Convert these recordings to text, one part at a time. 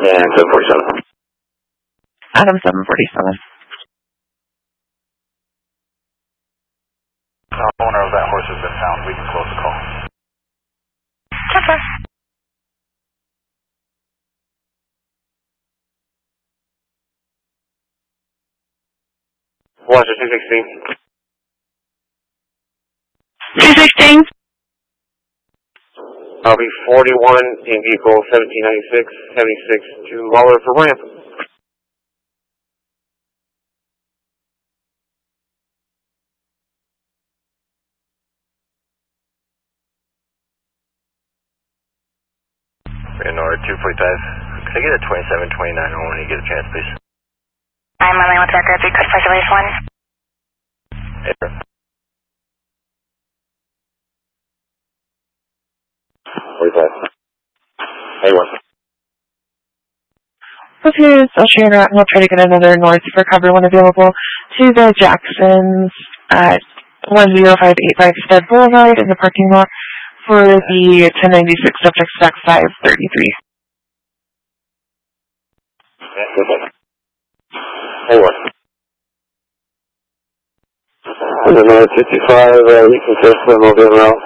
And 747. Adam 747. Owner of that horse has been found. We can close the call. Okay. Watcher 216. 216. I'll be 41 in vehicle 1796, 76 to Lawler for ramp. Nora 245. Could I get a 2729 when you get a chance, please? I'm on line with record. Request for release 1. Hey, sir. Hey, what? Okay, so Sharon Rat, we'll try to get another North for cover when available to the Jacksons at 10585 Stead Boulevard in the parking lot for the 1096 subject stack 533. Hey, what? Another 55, you can test them over the route.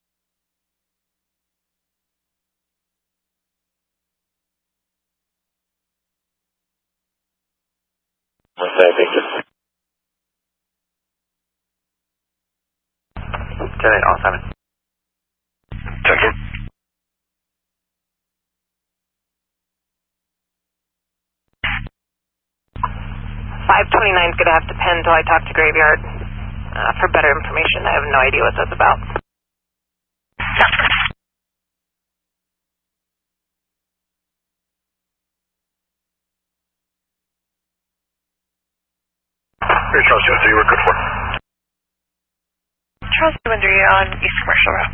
Okay, thank you. 10-8-07. Check it. $529 is going to have to pen until I talk to Graveyard for better information. I have no idea what that's about. Here's Charles Winder, you were good for. Charles Winder, you're on East Commercial Road.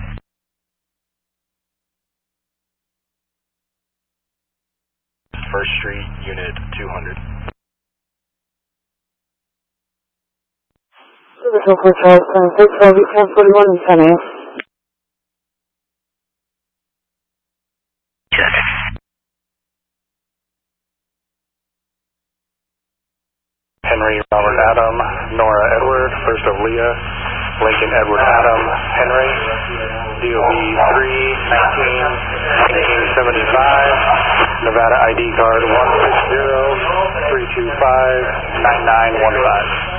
First Street, Unit 200. Service for Charles 765, 1041 and 10 a.m. Henry, Robert Adam, Nora Edward, first of Leah, Lincoln Edward Adam, Henry, DOB 3-19-1975, Nevada ID card 160-325-9915.